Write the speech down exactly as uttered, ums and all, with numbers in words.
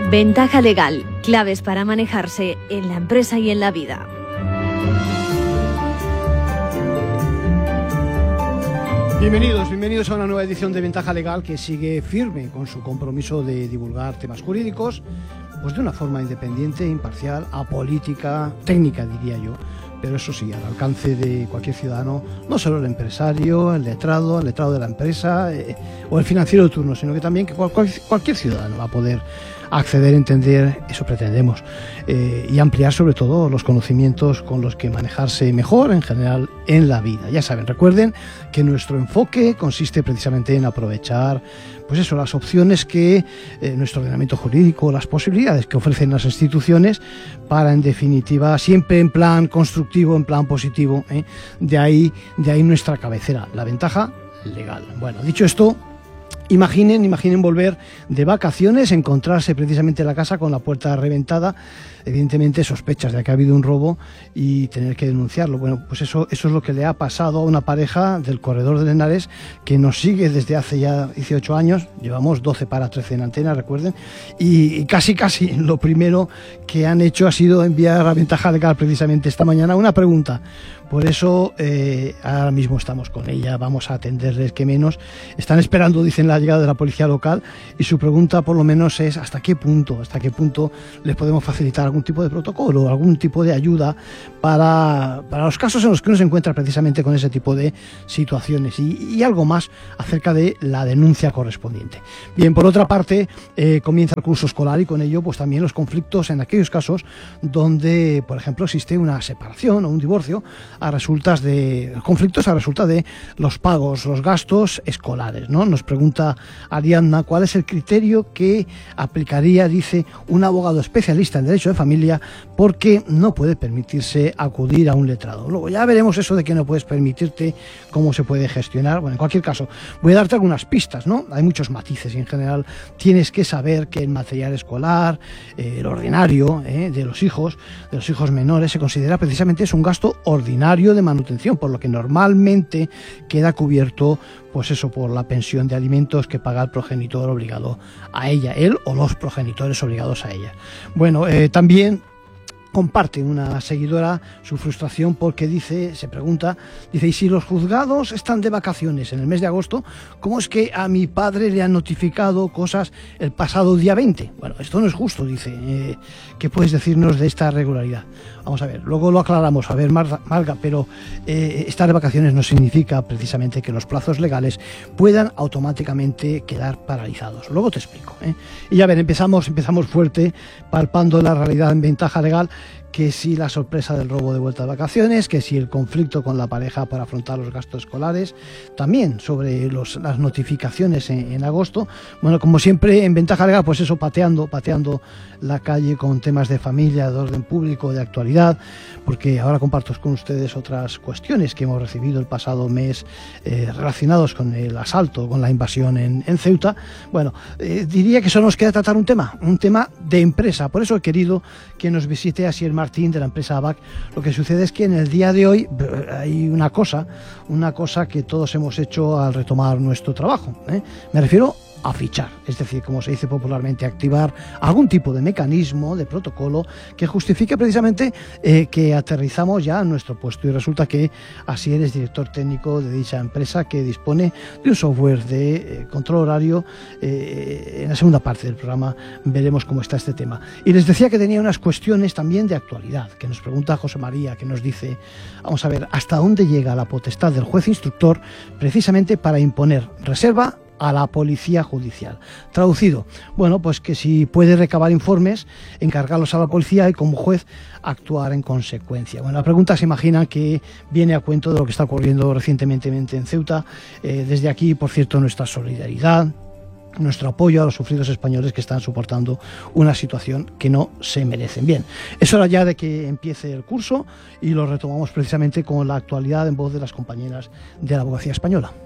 Ventaja legal, claves para manejarse en la empresa y en la vida. Bienvenidos, bienvenidos a una nueva edición de Ventaja Legal que sigue firme con su compromiso de divulgar temas jurídicos, pues de una forma independiente, imparcial, apolítica, técnica diría yo, pero eso sí, al alcance de cualquier ciudadano, no solo el empresario, el letrado, el letrado de la empresa eh, o el financiero de turno, sino que también que cual, cual, cualquier ciudadano va a poder acceder, entender, eso pretendemos, eh, y ampliar sobre todo los conocimientos con los que manejarse mejor en general en la vida. Ya saben, recuerden que nuestro enfoque consiste precisamente en aprovechar pues eso, las opciones que eh, nuestro ordenamiento jurídico, las posibilidades que ofrecen las instituciones para, en definitiva, siempre en plan constructivo, en plan positivo, ¿eh? de ahí, de ahí nuestra cabecera, la ventaja legal. Bueno, dicho esto, Imaginen, imaginen volver de vacaciones, encontrarse precisamente en la casa con la puerta reventada, evidentemente sospechas de que ha habido un robo y tener que denunciarlo. Bueno, pues eso, eso es lo que le ha pasado a una pareja del corredor de Henares que nos sigue desde hace ya dieciocho años, llevamos doce para trece en antena, recuerden, y, y casi casi lo primero que han hecho ha sido enviar a Ventaja Legal precisamente esta mañana una pregunta. Por eso eh, ahora mismo estamos con ella, vamos a atenderles que menos. Están esperando, dicen, la llegada de la policía local y su pregunta por lo menos es hasta qué punto, hasta qué punto les podemos facilitar algún tipo de protocolo, algún tipo de ayuda para, para los casos en los que uno se encuentra precisamente con ese tipo de situaciones y, y algo más acerca de la denuncia correspondiente. Bien, por otra parte, eh, comienza el curso escolar y con ello pues también los conflictos en aquellos casos donde, por ejemplo, existe una separación o un divorcio a resultas de conflictos a resulta de los pagos, los gastos escolares, ¿no? Nos pregunta Ariadna cuál es el criterio que aplicaría, dice, un abogado especialista en derecho de familia porque no puede permitirse acudir a un letrado. Luego ya veremos eso de que no puedes permitirte, cómo se puede gestionar. Bueno, en cualquier caso, voy a darte algunas pistas, ¿no? Hay muchos matices y en general tienes que saber que el material escolar, eh, el ordinario eh, de los hijos, de los hijos menores, se considera precisamente es un gasto ordinario de manutención, por lo que normalmente queda cubierto pues eso por la pensión de alimentos que paga el progenitor obligado a ella, él o los progenitores obligados a ella. Bueno, eh, también comparte una seguidora su frustración porque dice, se pregunta, dice, ¿y si los juzgados están de vacaciones en el mes de agosto, cómo es que a mi padre le han notificado cosas el pasado día veinte? Bueno, esto no es justo, dice. Eh, ¿Qué puedes decirnos de esta regularidad? Vamos a ver, luego lo aclaramos, a ver, Marga, pero eh, estar de vacaciones no significa precisamente que los plazos legales puedan automáticamente quedar paralizados. Luego te explico, ¿eh? Y ya ven, empezamos, empezamos fuerte, palpando la realidad en Ventaja Legal, que si la sorpresa del robo de vuelta de vacaciones, que si el conflicto con la pareja para afrontar los gastos escolares, también sobre los, las notificaciones en, en agosto. Bueno, como siempre en Ventaja Legal, pues eso, pateando, pateando la calle con temas de familia, de orden público, de actualidad, porque ahora comparto con ustedes otras cuestiones que hemos recibido el pasado mes eh, relacionados con el asalto, con la invasión en, en Ceuta. Bueno, eh, diría que solo nos queda tratar un tema, un tema de empresa. Por eso he querido que nos visite Asier Martín de la empresa A B A C. Lo que sucede es que en el día de hoy hay una cosa, una cosa que todos hemos hecho al retomar nuestro trabajo, ¿eh? Me refiero a fichar, es decir, como se dice popularmente, activar algún tipo de mecanismo, de protocolo que justifique precisamente eh, que aterrizamos ya en nuestro puesto y resulta que Asier es director técnico de dicha empresa que dispone de un software de eh, control horario. Eh, en la segunda parte del programa veremos cómo está este tema. Y les decía que tenía unas cuestiones también de actualidad, que nos pregunta José María, que nos dice, vamos a ver, ¿hasta dónde llega la potestad del juez instructor precisamente para imponer reserva a la policía judicial? Traducido, bueno, pues que si puede recabar informes, encargarlos a la policía y como juez actuar en consecuencia. Bueno, la pregunta se imagina que viene a cuento de lo que está ocurriendo recientemente en Ceuta. Eh, desde aquí, por cierto, nuestra solidaridad, nuestro apoyo a los sufridos españoles que están soportando una situación que no se merecen. Bien, es hora ya de que empiece el curso y lo retomamos precisamente con la actualidad en voz de las compañeras de la Abogacía Española.